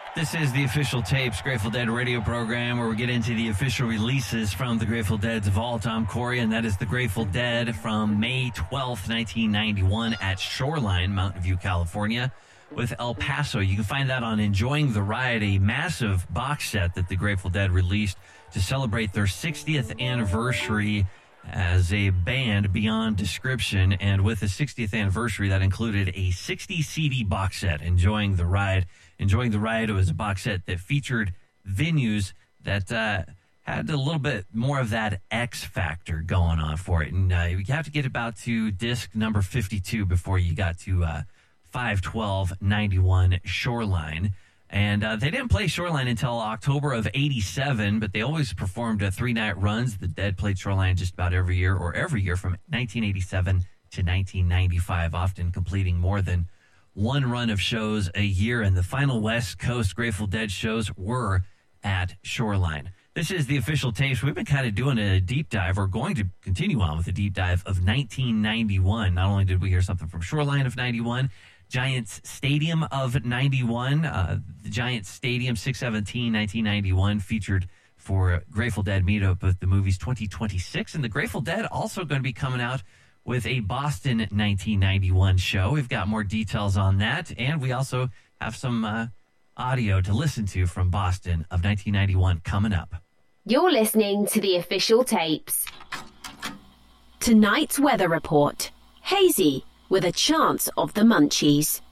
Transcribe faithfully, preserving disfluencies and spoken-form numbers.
This is the Official Tapes Grateful Dead radio program where we get into the official releases from the Grateful Dead's vault. I'm Corey, and that is the Grateful Dead from May twelfth, nineteen ninety-one at Shoreline, Mountain View, California, with El Paso. You can find that on Enjoying the Ride, a massive box set that the Grateful Dead released to celebrate their sixtieth anniversary as a band beyond description. And with the sixtieth anniversary, that included a sixty C D box set, Enjoying the Ride. Enjoying the Ride was a box set that featured venues that uh, had a little bit more of that X factor going on for it. And uh, you have to get about to disc number fifty-two before you got to uh, five twelve ninety-one Shoreline. And uh, they didn't play Shoreline until October of eighty-seven, but they always performed uh, three-night runs. The Dead played Shoreline just about every year, or every year from nineteen eighty-seven to nineteen ninety-five, often completing more than one run of shows a year, and the final West Coast Grateful Dead shows were at Shoreline. This is the Official Tapes. We've been kind of doing a deep dive. We're going to continue on with a deep dive of nineteen ninety-one. Not only did we hear something from Shoreline of ninety-one, Giants Stadium of ninety-one, uh, the Giants Stadium six seventeen nineteen ninety-one featured for Grateful Dead Meetup with the Movies twenty twenty-six, and the Grateful Dead also going to be coming out with a Boston nineteen ninety-one show. We've got more details on that, and we also have some uh, audio to listen to from Boston of nineteen ninety-one coming up. You're listening to the Official Tapes. Tonight's weather report. Hazy, with a chance of the munchies.